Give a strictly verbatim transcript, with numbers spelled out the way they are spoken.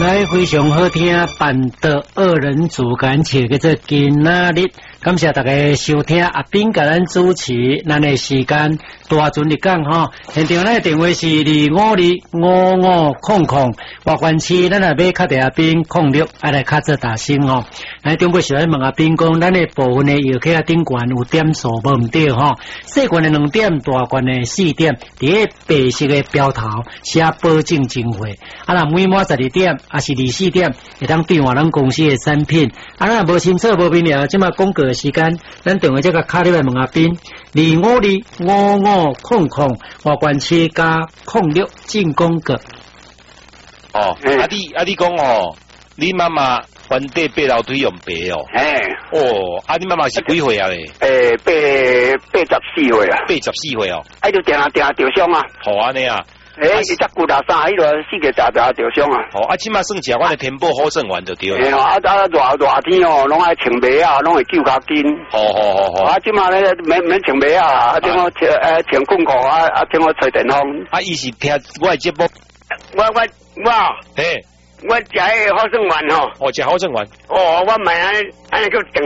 来非常好听，办的二人组感谢叫做今仔日，感谢大家收听阿斌甲咱主持，咱的时间大准日讲吼，现场咱的电话是二五二五五空空，外关区咱也要敲电阿斌空六，爱来敲做大声吼。来中国时来问阿斌讲，咱的部分的药客啊顶悬有点数无毋对吼，细罐的两点，大罐的四点，伫个白色的标头写保证真货，啊若每满十二点。还是二四点，会当兑换咱公司的产品。啊，咱无清楚无明了，即马广告的时间，咱电话这个卡里来问阿斌，二五二五五空空，外关车加空六进攻个。 哦，嗯、啊你啊你讲哦，你妈妈翻地八楼腿用白哦。哎。哦，啊你妈妈是几岁啊咧？ 诶、欸，八八十四岁啊。 八十四岁哦。 啊就定下定下着伤啊。 好安尼啊。 诶，伊只骨头衫，迄个四个查查着伤啊！ 哦，啊，即马算食阮的天宝好胜丸就对了。 诶，啊，啊，热热天哦，拢爱穿袜啊，拢会救较紧。 好好好好。 啊，即马咧免免穿袜啊，啊，听我穿诶穿裤裤啊，啊，听我吹电风。 啊，伊是听我的节目。 我我我。 嘿。 我食迄个好胜丸吼。 哦，食好胜丸。 哦，我买安安尼叫。